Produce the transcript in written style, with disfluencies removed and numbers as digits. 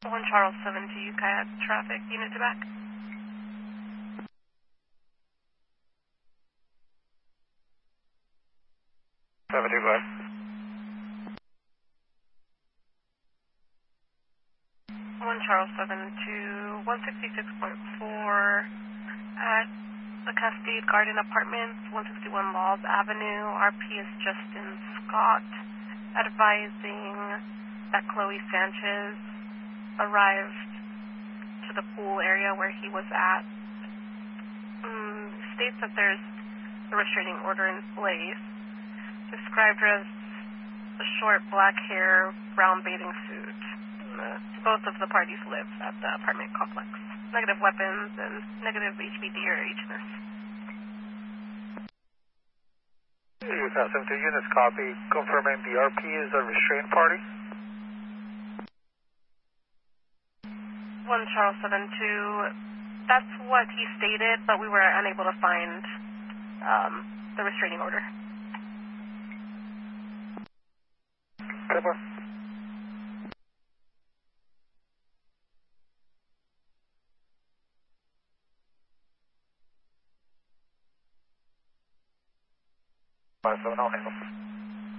1 Charles 7 to Kayak traffic, unit to back. Back. 1 Charles 7 to 166.4 at the Cascade Garden Apartments, 161 Laws Avenue. RP is Justin Scott, advising that Chloe Sanchez arrived to the pool area where he was at. States that there's a restraining order in place. Described her as a short black hair, brown bathing suit. Both of the parties live at the apartment complex. Negative weapons and negative HBD or HMS. UCAS 72 units copy, confirming the RP is a restrained party. 1 Charles 72, that's what he stated, but we were unable to find the restraining order. Copy. I'll handle.